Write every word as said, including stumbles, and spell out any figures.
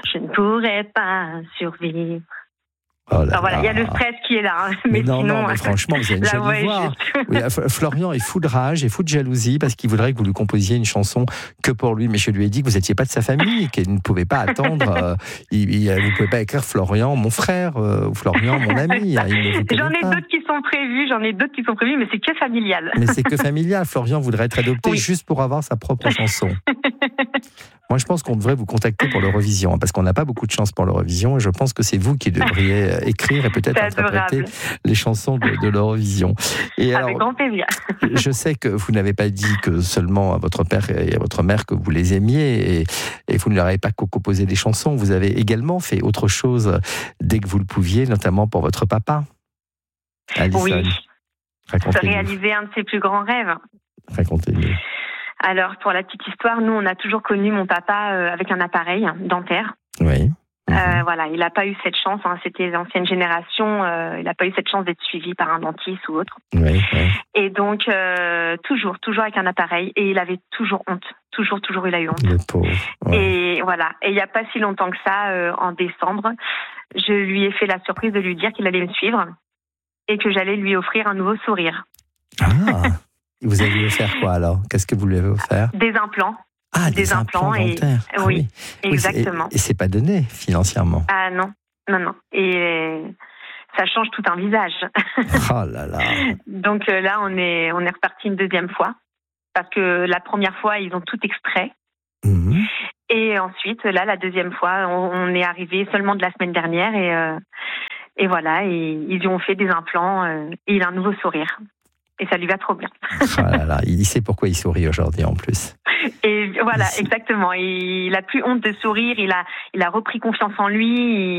je ne pourrais pas survivre. Oh là Alors voilà, là. il y a le stress qui est là. hein. Mais, Mais, non, sinon, non, mais franchement, vous avez une la jolie voix est voix. juste. Oui, F- Florian est fou de rage et fou de jalousie parce qu'il voudrait que vous lui composiez une chanson que pour lui. Mais je lui ai dit que vous n'étiez pas de sa famille, qu'il ne pouvait pas attendre. euh, il, il- vous ne pouvez pas écrire Florian, mon frère, euh, ou Florian, mon ami. hein, il ne vous connaît J'en ai pas. d'autres qui sont prévus, j'en ai d'autres qui sont prévus, mais c'est que familial. Mais c'est que familial. Florian voudrait être adopté Oui. juste pour avoir sa propre chanson. Moi, je pense qu'on devrait vous contacter pour l'Eurovision, hein, parce qu'on n'a pas beaucoup de chance pour l'Eurovision, et je pense que c'est vous qui devriez euh, écrire et peut-être C'est interpréter adorable. les chansons de, de l'Eurovision. Et Avec alors, grand plaisir. je sais que vous n'avez pas dit que seulement à votre père et à votre mère que vous les aimiez, et, et vous ne leur avez pas composé des chansons. Vous avez également fait autre chose dès que vous le pouviez, notamment pour votre papa, Alison. Oui, Racontez-nous. réaliser un de ses plus grands rêves. Racontez-nous. Alors, pour la petite histoire, nous, on a toujours connu mon papa euh, avec un appareil dentaire. Oui. Mhm. Euh, voilà, il n'a pas eu cette chance. Hein, c'était l'ancienne génération. Euh, il n'a pas eu cette chance d'être suivi par un dentiste ou autre. Oui, oui. Et donc, euh, toujours, toujours avec un appareil. Et il avait toujours honte. Toujours, toujours, il a eu honte. Le pauvre. Ouais. Et voilà. Et il n'y a pas si longtemps que ça, euh, en décembre, je lui ai fait la surprise de lui dire qu'il allait me suivre et que j'allais lui offrir un nouveau sourire. Ah, vous allez lui faire quoi alors? Qu'est-ce que vous lui avez offert? Des implants. Ah, des, Des implants, implants et- dentaires. Ah oui, Et- exactement. Et, et c'est pas donné financièrement. Ah non, non, non. Et euh, ça change tout un visage. Oh là là. Donc euh, là, on est, on est reparti une deuxième fois. Parce que la première fois, ils ont tout extrait. Mhm. Et ensuite, là, la deuxième fois, on, on est arrivé seulement de la semaine dernière. Et, euh, et voilà, et ils lui ont fait des implants. Euh, et il a un nouveau sourire. Et ça lui va trop bien. Oh là là. Il sait pourquoi il sourit aujourd'hui en plus. Et voilà, Merci. exactement. Il a plus honte de sourire. Il a, il a repris confiance en lui.